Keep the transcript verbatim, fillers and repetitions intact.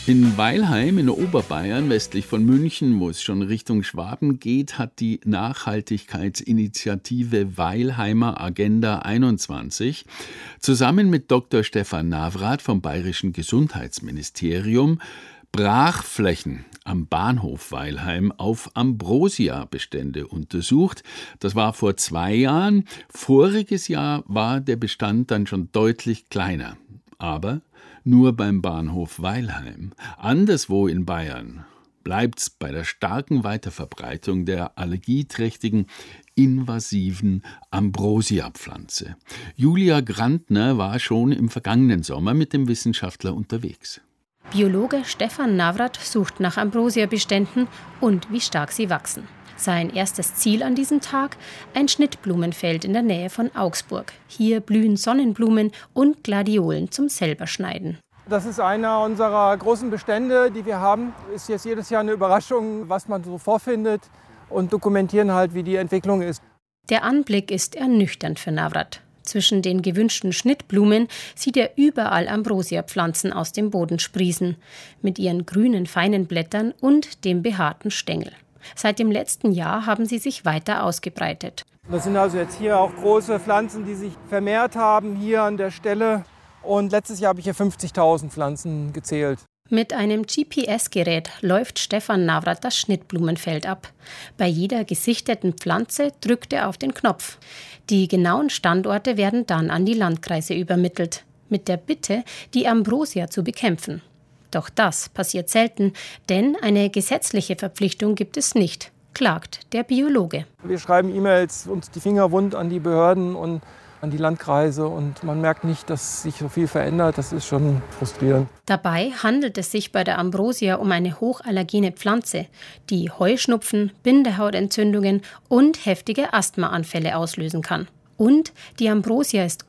In Weilheim in Oberbayern, westlich von München, wo es schon Richtung Schwaben geht, hat die Nachhaltigkeitsinitiative Weilheimer Agenda einundzwanzig zusammen mit Doktor Stefan Nawrath vom Bayerischen Gesundheitsministerium Brachflächen am Bahnhof Weilheim auf Ambrosia-Bestände untersucht. Das war vor zwei Jahren. Voriges Jahr war der Bestand dann schon deutlich kleiner. Aber nur beim Bahnhof Weilheim. Anderswo in Bayern bleibt's bei der starken Weiterverbreitung der allergieträchtigen, invasiven Ambrosia-Pflanze. Julia Grantner war schon im vergangenen Sommer mit dem Wissenschaftler unterwegs. Biologe Stefan Nawrath sucht nach Ambrosia-Beständen und wie stark sie wachsen. Sein erstes Ziel an diesem Tag? Ein Schnittblumenfeld in der Nähe von Augsburg. Hier blühen Sonnenblumen und Gladiolen zum Selberschneiden. Das ist einer unserer großen Bestände, die wir haben. Ist jetzt jedes Jahr eine Überraschung, was man so vorfindet, und dokumentieren halt, wie die Entwicklung ist. Der Anblick ist ernüchternd für Nawrath. Zwischen den gewünschten Schnittblumen sieht er überall Ambrosia-Pflanzen aus dem Boden sprießen, mit ihren grünen, feinen Blättern und dem behaarten Stängel. Seit dem letzten Jahr haben sie sich weiter ausgebreitet. Das sind also jetzt hier auch große Pflanzen, die sich vermehrt haben hier an der Stelle. Und letztes Jahr habe ich hier fünfzigtausend Pflanzen gezählt. Mit einem G P S-Gerät läuft Stefan Nawrath das Schnittblumenfeld ab. Bei jeder gesichteten Pflanze drückt er auf den Knopf. Die genauen Standorte werden dann an die Landkreise übermittelt, mit der Bitte, die Ambrosia zu bekämpfen. Doch das passiert selten, denn eine gesetzliche Verpflichtung gibt es nicht, klagt der Biologe. Wir schreiben E-Mails, uns die Finger wund an die Behörden und an die Landkreise, und man merkt nicht, dass sich so viel verändert. Das ist schon frustrierend. Dabei handelt es sich bei der Ambrosia um eine hochallergene Pflanze, die Heuschnupfen, Bindehautentzündungen und heftige Asthmaanfälle auslösen kann. Und die Ambrosia ist